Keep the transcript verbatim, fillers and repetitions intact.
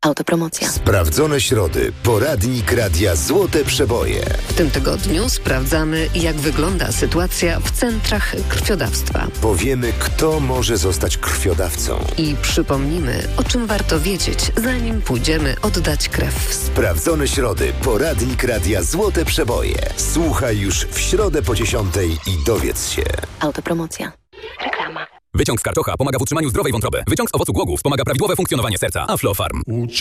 Autopromocja. Sprawdzone środy. Poradnik Radia Złote Przeboje. W tym tygodniu sprawdzamy, jak wygląda sytuacja w centrach krwiodawstwa. Powiemy, kto może zostać krwiodawcą. I przypomnimy, o czym warto wiedzieć, zanim pójdziemy oddać krew. Sprawdzone środy. Poradnik Radia Złote Przeboje. Słuchaj już w środę po dziesiątej i dowiedz się. Autopromocja. Reklama. Wyciąg z karczocha pomaga w utrzymaniu zdrowej wątroby. Wyciąg z owocu głogów wspomaga prawidłowe funkcjonowanie serca. Aflofarm.